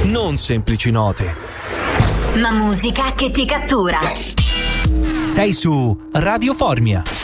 non semplici note. Ma musica che ti cattura. Sei su Radio Formia.